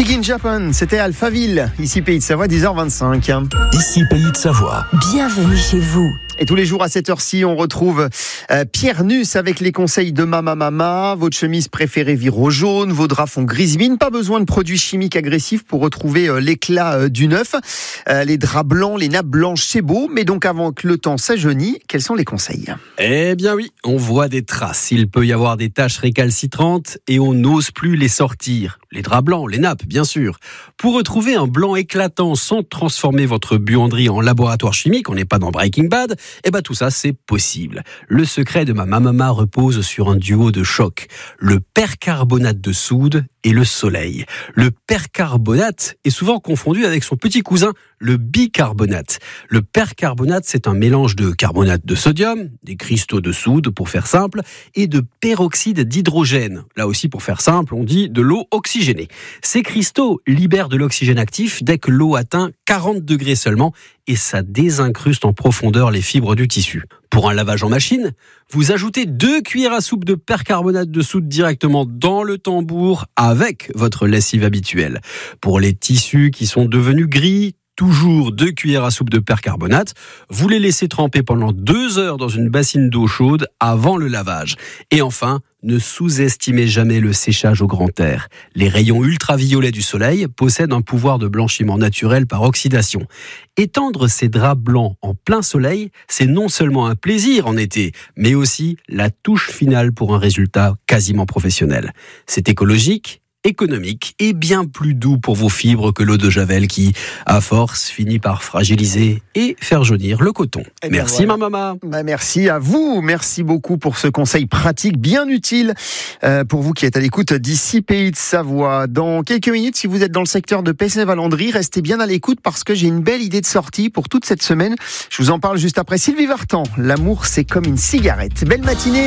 Big in Japan, c'était Alphaville, ici Pays de Savoie, 10h25. Ici Pays de Savoie. Bienvenue chez vous. Et tous les jours à cette heure-ci, on retrouve Pierre Nuss avec les conseils de Mama. Votre chemise préférée vire au jaune, vos draps font grise mine. Pas besoin de produits chimiques agressifs pour retrouver l'éclat du neuf. Les draps blancs, les nappes blanches, c'est beau. Mais donc avant que le temps s'ajeunisse, quels sont les conseils ? Eh bien oui, on voit des traces. Il peut y avoir des taches récalcitrantes et on n'ose plus les sortir. Les draps blancs, les nappes, bien sûr. Pour retrouver un blanc éclatant sans transformer votre buanderie en laboratoire chimique, on n'est pas dans Breaking Bad, eh bien tout ça c'est possible. Le secret de Mama repose sur un duo de choc, le percarbonate de soude et le soleil. Le percarbonate est souvent confondu avec son petit cousin, le bicarbonate. Le percarbonate, c'est un mélange de carbonate de sodium, des cristaux de soude pour faire simple, et de peroxyde d'hydrogène. Là aussi pour faire simple, on dit de l'eau oxygénée. Ces cristaux libèrent de l'oxygène actif dès que l'eau atteint 40 degrés seulement, et ça désincruste en profondeur les fibres du tissu. Pour un lavage en machine, vous ajoutez 2 cuillères à soupe de percarbonate de soude directement dans le tambour avec votre lessive habituelle. Pour les tissus qui sont devenus gris, toujours 2 cuillères à soupe de percarbonate. Vous les laissez tremper pendant 2 heures dans une bassine d'eau chaude avant le lavage. Et enfin, ne sous-estimez jamais le séchage au grand air. Les rayons ultraviolets du soleil possèdent un pouvoir de blanchiment naturel par oxydation. Étendre ces draps blancs en plein soleil, c'est non seulement un plaisir en été, mais aussi la touche finale pour un résultat quasiment professionnel. C'est écologique, économique et bien plus doux pour vos fibres que l'eau de Javel qui, à force, finit par fragiliser et faire jaunir le coton. Merci voilà. Mama. Merci à vous. Merci beaucoup pour ce conseil pratique bien utile pour vous qui êtes à l'écoute d'ici Pays de Savoie. Dans quelques minutes, si vous êtes dans le secteur de Pessac-Valandry, restez bien à l'écoute parce que j'ai une belle idée de sortie pour toute cette semaine. Je vous en parle juste après Sylvie Vartan. L'amour, c'est comme une cigarette. Belle matinée.